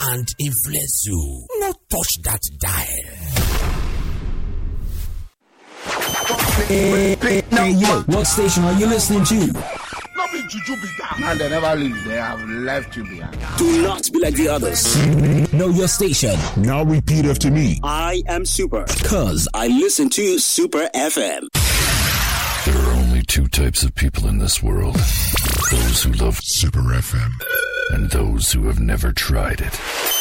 and influence you. No touch that dial. Hey, yo, what station are you listening to? Not be juju be down. And they never leave. They have left you behind. Do not be like the others. Know your station. Now repeat after me. I am Super, cause I listen to Super FM. There are only two types of people in this world. Those who love Super FM. And those who have never tried it.